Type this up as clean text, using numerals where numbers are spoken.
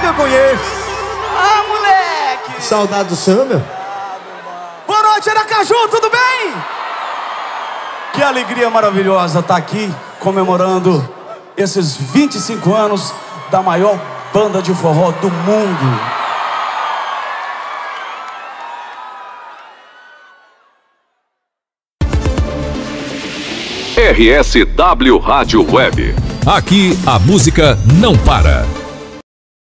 eu conheço. Ah, moleque! Saudade do senhor, meu. Boa noite, Aracaju, tudo bem? Que alegria maravilhosa estar aqui comemorando esses 25 anos da maior banda de forró do mundo. RSW Rádio Web. Aqui a música não para.